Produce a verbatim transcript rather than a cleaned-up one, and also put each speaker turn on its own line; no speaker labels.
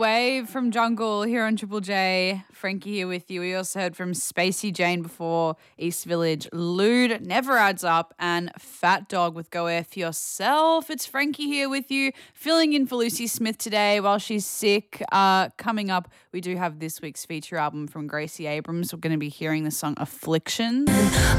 Wave from Jungle here on Triple J. Frankie here with you. We also heard from Spacey Jane before, East Village, Lude, Never Adds Up, and Fat Dog with Go F Yourself. It's Frankie here with you, filling in for Lucy Smith today while she's sick. Uh, coming up, we do have this week's feature album from Gracie Abrams. We're going to be hearing the song Affliction.